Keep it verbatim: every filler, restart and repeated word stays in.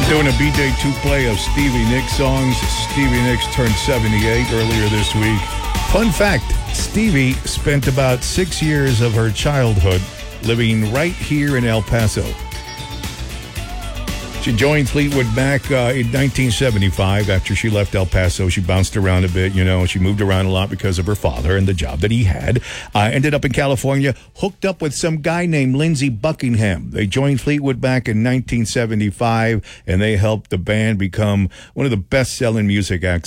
Doing a B Day two play of Stevie Nicks songs. Stevie Nicks turned seventy-eight earlier this week. Fun fact, Stevie spent about six years of her childhood living right here in El Paso. She joined Fleetwood Mac uh, in nineteen seventy-five. After she left El Paso, she bounced around a bit, you know. She moved around a lot because of her father and the job that he had. Uh, ended up in California, hooked up with some guy named Lindsey Buckingham. They joined Fleetwood Mac in nineteen seventy-five, and they helped the band become one of the best-selling music acts